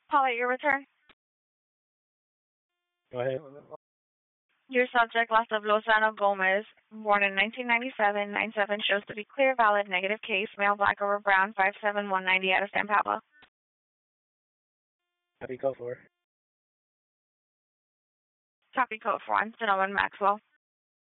Paula, your return. Go ahead. Your subject, Lasa Lozano Gomez, born in 1997, 97, shows to be clear, valid, negative case, male, black over brown, 5'7", 190 out of San Pablo. Happy go for. Copy code for 1, Gentleman Maxwell.